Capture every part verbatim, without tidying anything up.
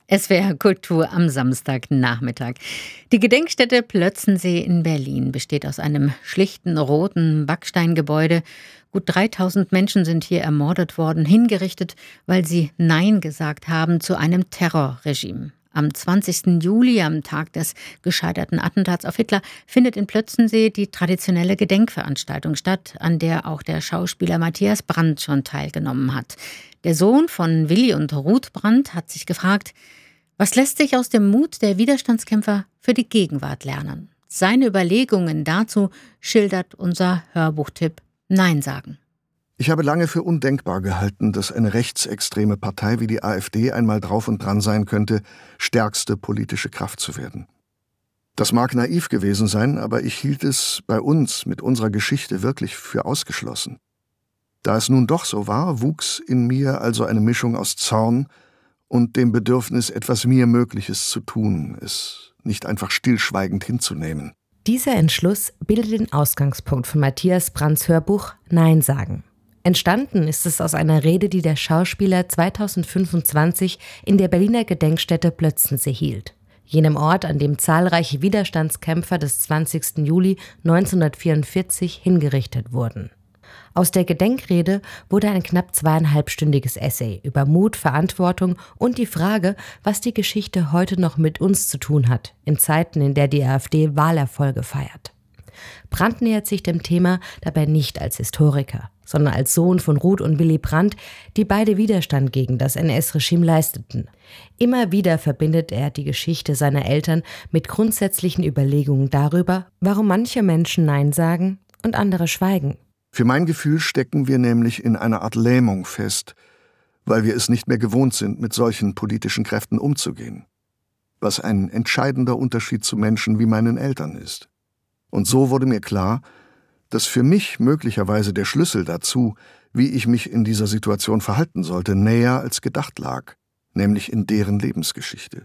S W R Kultur am Samstagnachmittag. Die Gedenkstätte Plötzensee in Berlin besteht aus einem schlichten roten Backsteingebäude. Gut dreitausend Menschen sind hier ermordet worden, hingerichtet, weil sie Nein gesagt haben zu einem Terrorregime. Am zwanzigsten Juli, am Tag des gescheiterten Attentats auf Hitler, findet in Plötzensee die traditionelle Gedenkveranstaltung statt, an der auch der Schauspieler Matthias Brandt schon teilgenommen hat. Der Sohn von Willy und Ruth Brandt hat sich gefragt, was lässt sich aus dem Mut der Widerstandskämpfer für die Gegenwart lernen? Seine Überlegungen dazu schildert unser Hörbuchtipp Nein sagen. Ich habe lange für undenkbar gehalten, dass eine rechtsextreme Partei wie die AfD einmal drauf und dran sein könnte, stärkste politische Kraft zu werden. Das mag naiv gewesen sein, aber ich hielt es bei uns mit unserer Geschichte wirklich für ausgeschlossen. Da es nun doch so war, wuchs in mir also eine Mischung aus Zorn und dem Bedürfnis, etwas mir Mögliches zu tun, es nicht einfach stillschweigend hinzunehmen. Dieser Entschluss bildet den Ausgangspunkt von Matthias Brandts Hörbuch Nein sagen. Entstanden ist es aus einer Rede, die der Schauspieler zweitausendfünfundzwanzig in der Berliner Gedenkstätte Plötzensee hielt. Jenem Ort, an dem zahlreiche Widerstandskämpfer des zwanzigsten Juli neunzehnhundertvierundvierzig hingerichtet wurden. Aus der Gedenkrede wurde ein knapp zweieinhalbstündiges Essay über Mut, Verantwortung und die Frage, was die Geschichte heute noch mit uns zu tun hat, in Zeiten, in der die AfD Wahlerfolge feiert. Brandt nähert sich dem Thema dabei nicht als Historiker, sondern als Sohn von Ruth und Willy Brandt, die beide Widerstand gegen das N S-Regime leisteten. Immer wieder verbindet er die Geschichte seiner Eltern mit grundsätzlichen Überlegungen darüber, warum manche Menschen Nein sagen und andere schweigen. Für mein Gefühl stecken wir nämlich in einer Art Lähmung fest, weil wir es nicht mehr gewohnt sind, mit solchen politischen Kräften umzugehen. Was ein entscheidender Unterschied zu Menschen wie meinen Eltern ist. Und so wurde mir klar, dass für mich möglicherweise der Schlüssel dazu, wie ich mich in dieser Situation verhalten sollte, näher als gedacht lag, nämlich in deren Lebensgeschichte.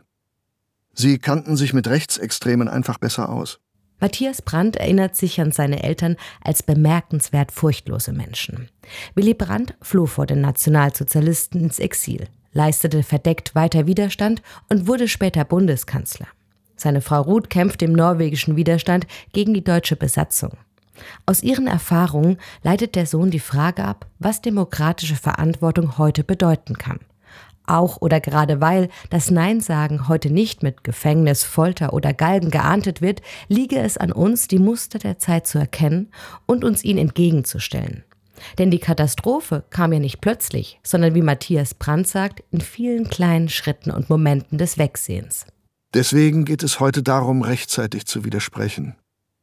Sie kannten sich mit Rechtsextremen einfach besser aus. Matthias Brandt erinnert sich an seine Eltern als bemerkenswert furchtlose Menschen. Willy Brandt floh vor den Nationalsozialisten ins Exil, leistete verdeckt weiter Widerstand und wurde später Bundeskanzler. Seine Frau Ruth kämpfte im norwegischen Widerstand gegen die deutsche Besatzung. Aus ihren Erfahrungen leitet der Sohn die Frage ab, was demokratische Verantwortung heute bedeuten kann. Auch oder gerade weil das Nein-Sagen heute nicht mit Gefängnis, Folter oder Galgen geahndet wird, liege es an uns, die Muster der Zeit zu erkennen und uns ihnen entgegenzustellen. Denn die Katastrophe kam ja nicht plötzlich, sondern wie Matthias Brandt sagt, in vielen kleinen Schritten und Momenten des Wegsehens. Deswegen geht es heute darum, rechtzeitig zu widersprechen.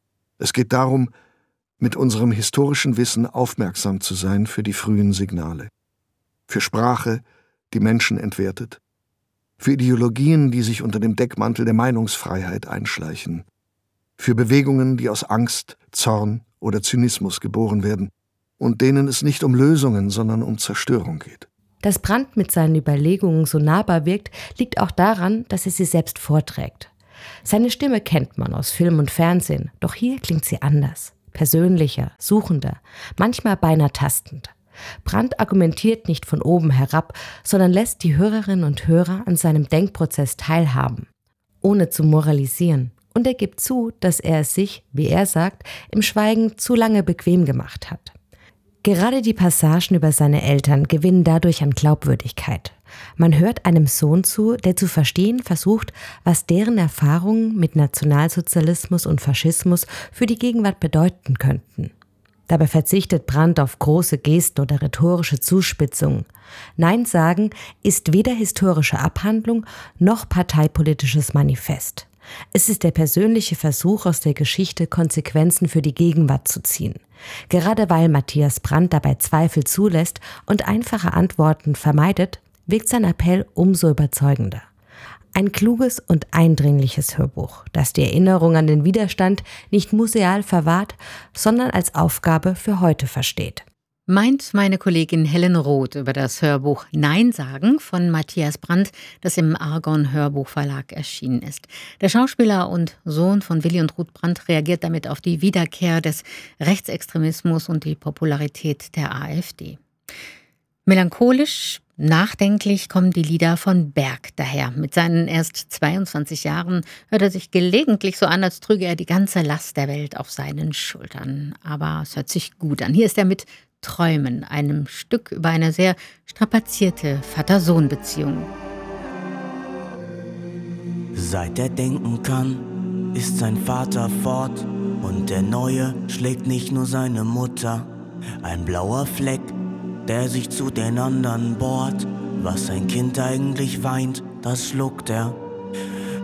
Es geht darum, mit unserem historischen Wissen aufmerksam zu sein für die frühen Signale. Für Sprache, die Menschen entwertet. Für Ideologien, die sich unter dem Deckmantel der Meinungsfreiheit einschleichen. Für Bewegungen, die aus Angst, Zorn oder Zynismus geboren werden und denen es nicht um Lösungen, sondern um Zerstörung geht. Dass Brandt mit seinen Überlegungen so nahbar wirkt, liegt auch daran, dass er sie selbst vorträgt. Seine Stimme kennt man aus Film und Fernsehen, doch hier klingt sie anders. Persönlicher, suchender, manchmal beinahe tastend. Brandt argumentiert nicht von oben herab, sondern lässt die Hörerinnen und Hörer an seinem Denkprozess teilhaben, ohne zu moralisieren. Und er gibt zu, dass er es sich, wie er sagt, im Schweigen zu lange bequem gemacht hat. Gerade die Passagen über seine Eltern gewinnen dadurch an Glaubwürdigkeit. Man hört einem Sohn zu, der zu verstehen versucht, was deren Erfahrungen mit Nationalsozialismus und Faschismus für die Gegenwart bedeuten könnten. Dabei verzichtet Brandt auf große Gesten oder rhetorische Zuspitzungen. Nein sagen ist weder historische Abhandlung noch parteipolitisches Manifest. Es ist der persönliche Versuch, aus der Geschichte Konsequenzen für die Gegenwart zu ziehen. Gerade weil Matthias Brandt dabei Zweifel zulässt und einfache Antworten vermeidet, wirkt sein Appell umso überzeugender. Ein kluges und eindringliches Hörbuch, das die Erinnerung an den Widerstand nicht museal verwahrt, sondern als Aufgabe für heute versteht. Meint meine Kollegin Helen Roth über das Hörbuch Nein sagen von Matthias Brandt, das im Argon Hörbuchverlag erschienen ist. Der Schauspieler und Sohn von Willy und Ruth Brandt reagiert damit auf die Wiederkehr des Rechtsextremismus und die Popularität der AfD. Melancholisch Nachdenklich kommen die Lieder von Berg daher. Mit seinen erst zweiundzwanzig Jahren hört er sich gelegentlich so an, als trüge er die ganze Last der Welt auf seinen Schultern. Aber es hört sich gut an. Hier ist er mit Träumen, einem Stück über eine sehr strapazierte Vater-Sohn-Beziehung. Seit er denken kann, ist sein Vater fort und der Neue schlägt nicht nur seine Mutter. Ein blauer Fleck, der sich zu den anderen bohrt. Was ein Kind eigentlich weint, das schluckt er.